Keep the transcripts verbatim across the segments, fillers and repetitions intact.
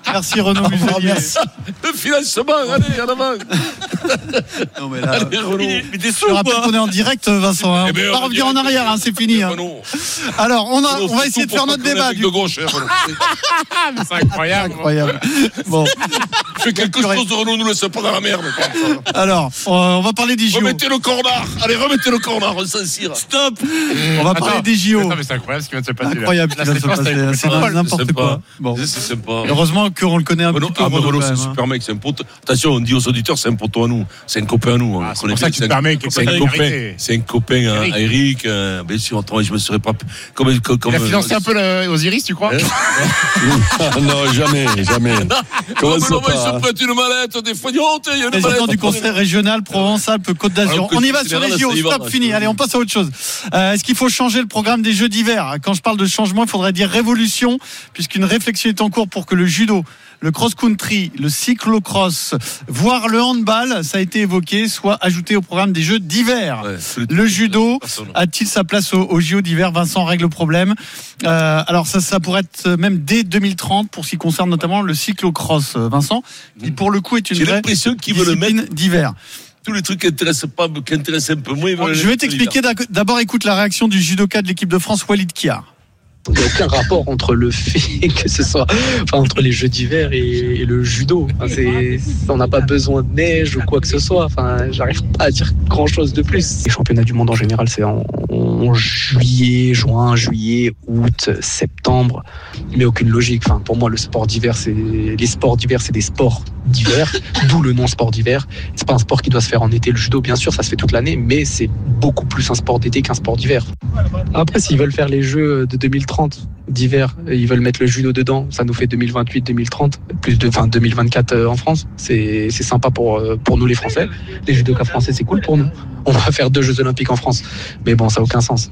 Merci Renaud Muselier. Le financement, allez, en avant. Non mais là, allez, Renaud. Mais t'es je sous rappelle qu'on est en direct, Vincent. Hein. Eh ben, on va on revenir est en arrière, hein, c'est fini. Hein. Alors, on, a, on va essayer de faire notre débat. De gauche, hein, C'est incroyable. Incroyable. Bon. Fais quelque chose de Renaud, nous laisse pas dans la merde. Alors, on va parler des J O. Remettez le corner. Allez, remettez le corner, on s'en cire. Stop. On va parler des J O. Non, mais c'est incroyable ce qui vient de se passer. Incroyable ce qui vient de se passer. C'est n'importe quoi. Bon. C'est sympa. Heureusement qu'on le connaît un Renaud, petit peu. ah, Renaud, Renaud, quand c'est un même, hein. super mec, c'est un pote. Attention, on dit aux auditeurs, c'est un poteau à nous. C'est un copain à nous. Ah, c'est pour ça que tu te permets quelque C'est chose un de copain. vérité. C'est un copain à Eric. Eric. euh, Bien sûr, autrement, je me serais pas. Comme, comme, Il a comme, financé un peu le- Osiris, tu crois? Non, jamais, jamais. Comment Non, ça mais non, mais il pas se prête une mallette, des fois, il dit, oh, tiens, il y a une Président mallette. du conseil régional Provence-Alpes-Côte d'Azur. Alors que On y va c'est sur les général, J O. ça y va, Stop, là, fini. je- Allez, on passe à autre chose. Euh, Est-ce qu'il faut changer le programme des Jeux d'hiver? Quand je parle de changement, il faudrait dire révolution, puisqu'une réflexion est en cours pour que le judo, le cross-country, le cyclocross, voire le handball, ça a été évoqué, soit ajouté au programme des Jeux d'hiver. Ouais, c'est Le judo Personne. a-t-il sa place au, au J O d'hiver? Vincent règle le problème. Euh, alors ça, ça pourrait être même dès deux mille trente pour ce qui concerne notamment le cyclocross. Vincent, qui pour le coup est une J'ai vraie l'impression qu'ils veulent le mettre. discipline d'hiver. Tous les trucs qui intéressent pas, qui intéressent un peu moins. ils veulent Je le vais mettre t'expliquer. d'ac- D'abord, écoute la réaction du judoka de l'équipe de France, Walid Kiar. Il n'y a aucun rapport entre le fait que ce soit, enfin, entre les Jeux d'hiver et, et le judo. Enfin, c'est, on n'a pas besoin de neige ou quoi que ce soit. Enfin, j'arrive pas à dire grand chose de plus. Les championnats du monde en général, c'est en, en juillet, juin, juillet, août, septembre. Mais aucune logique. Enfin, pour moi, le sport d'hiver, c'est les sports d'hiver, c'est des sports d'hiver. D'où le nom sport d'hiver. C'est pas un sport qui doit se faire en été. Le judo, bien sûr, ça se fait toute l'année, mais c'est beaucoup plus un sport d'été qu'un sport d'hiver. Après, s'ils veulent faire les Jeux de deux mille trente d'hiver, ils veulent mettre le judo dedans, ça nous fait deux mille vingt-huit deux mille trente, plus de, enfin deux mille vingt-quatre en France. C'est, c'est sympa pour, pour nous les Français. Les judokas français, c'est cool pour nous. On va faire deux Jeux Olympiques en France. Mais bon, ça n'a aucun sens.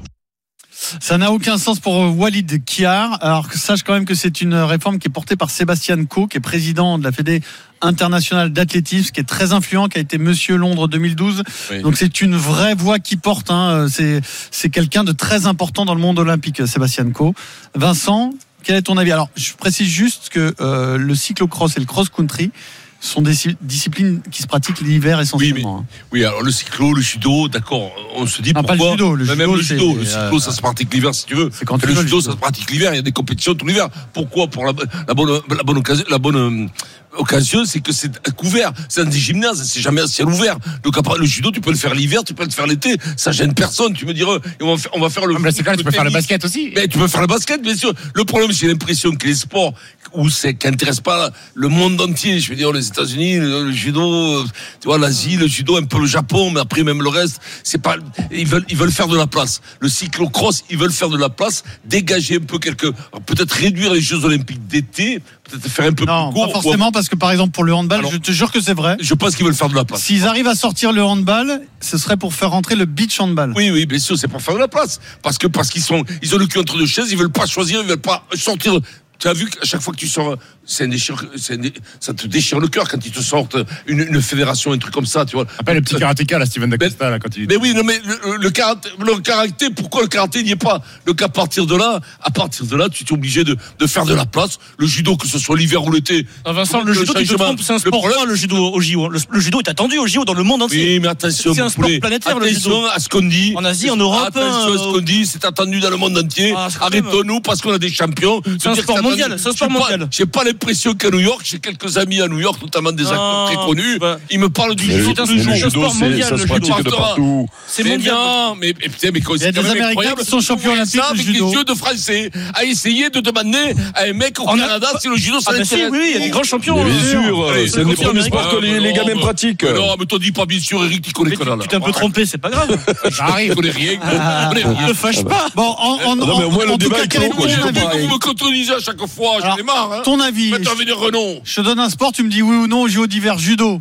Ça n'a aucun sens pour Walid Kiar. Alors que sache quand même que c'est une réforme qui est portée par Sébastien Coe, qui est président de la Fédé internationale d'athlétisme, qui est très influent, qui a été Monsieur Londres deux mille douze. Oui. Donc c'est une vraie voix qui porte. Hein. C'est, c'est quelqu'un de très important dans le monde olympique, Sébastien Coe. Vincent, quel est ton avis? Alors je précise juste que euh, le cyclocross et le cross-country sont des disciplines qui se pratiquent l'hiver essentiellement. Oui, Oui, alors le cyclo, le judo, d'accord, on se dit Non, pas pourquoi. le judo, le Mais judo, même le c'est- judo, le c'est, cyclo, euh, ça se pratique l'hiver si tu veux. c'est quand tu le veux, le judo, judo. ça se pratique l'hiver. Il y a des compétitions tout l'hiver. Pourquoi? Pour la, la bonne, la bonne occasion, la bonne euh, occasion, c'est que c'est couvert. C'est dans des gymnases, c'est jamais à ciel ouvert. Donc après, le judo, tu peux le faire l'hiver, tu peux le faire l'été. Ça gêne personne. Tu me diras, et on va faire, on va faire le. Ah, mais c'est quand tu peux faire le tennis. basket aussi. Mais tu peux faire le basket, bien sûr. Le problème, j'ai l'impression que les sports où c'est qui n'intéressent pas le monde entier, je veux dire les États-Unis, le, le judo, tu vois l'Asie, le judo, un peu le Japon, mais après même le reste, c'est pas. Ils veulent, ils veulent faire de la place. Le cyclocross, ils veulent faire de la place, dégager un peu quelques, peut-être réduire les Jeux Olympiques d'été, peut-être faire un peu Non, plus court. pas forcément, parce que par exemple pour le handball, Alors, je te jure que c'est vrai. Je pense qu'ils veulent faire de la place. S'ils arrivent à sortir le handball, ce serait pour faire rentrer le beach handball. Oui, oui, bien sûr, c'est pour faire de la place. Parce que, parce qu'ils sont, ils ont le cul entre deux chaises, ils veulent pas choisir, ils veulent pas sortir. Tu as vu qu'à chaque fois que tu sors, c'est un déchire, c'est un dé, ça te déchire le cœur quand ils te sortent une, une fédération, un truc comme ça, tu vois. Appelle le petit karatéka, là, Steven D'Acosta, là, quand il. Mais oui, non, mais le, le, karaté, le karaté, pourquoi le karaté n'y est pas? Donc à partir de là, à partir de là, tu es obligé de, de faire de la place. Le judo, que ce soit l'hiver ou l'été. Ah, Vincent, le judo, tu te changement- trompes, c'est un le sport problème- roi, le judo au J O. Le, le judo est attendu au J O dans le monde entier. Oui, mais attention, C'est un mon sport poulet. planétaire, le attention judo. à ce qu'on dit. En Asie, en Europe, Attention à ce euh, qu'on dit, c'est attendu dans le monde entier. Ah, c'est quand même- Arrêtons-nous parce qu'on a des champions. C'est un De dire que sport attendu. mondial, c'est un J'ai sport pas- mondial. J'ai pas l'impression qu'à New York, j'ai quelques amis à New York, notamment des acteurs Non, très connus. bah, Ils me parlent du Mais judo le- c'est un tous les mais jours. le jours. judo, sport c'est- mondial, ça le se judo. pratique de partout. C'est Mais mondial. non, mais, et putain, mais Il y a des Américains qui sont champions olympiques avec de judo. les yeux de Français à essayer de demander à un mec au On a- Canada si le judo ça Ah, bah si, l'intéresse. oui, il y a des grands champions. Mais euh, bien sûr, Allez, c'est un des confirme, premiers Eric. sports que les, les gamins pratiquent. Mais non, mais t'en dis pas bien sûr, Eric, tu connais Mais que tu dalle. tu t'es un peu trompé, c'est pas grave. J'arrive, je connais rien. Je connais rien. Ne fâche pas. Bon, en, en, non, mais au moins, en- le en tout débat cas, est quel est clos, quoi, ton j'ai J'ai avis? envie que vous me contredisez à chaque fois, j'en ai Alors, marre. Hein. Ton avis? Faites venir Renaud. Je te donne un sport, tu me dis oui ou non au J O d'hiver. Judo,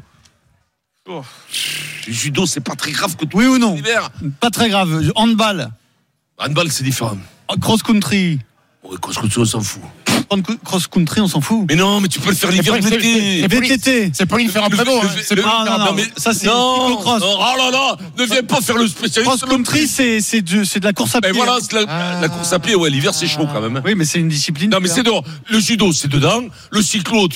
Le judo, c'est pas très grave que tout oui ou non? l'hiver. Pas très grave. Handball, Handball, c'est différent. cross-country. Ouais, quoi, on s'en fout. Cross-country, on s'en fout. Mais non, mais tu peux le faire l'hiver ou c'est- l'été. Et V T T. C'est Pauline Ferrand-Prévot, hein. Le- C'est le- pas. non, non, mais ça, c'est non, cyclocross. non, oh là là, ne viens pas faire le spécialiste. Cross-country, c'est, c'est, de, c'est de la course à pied. Ben voilà, c'est la, la course à pied, ouais, l'hiver c'est chaud quand même. hein. Oui, mais c'est une discipline. Non mais c'est dehors. Le judo c'est dedans. Le cyclo, tu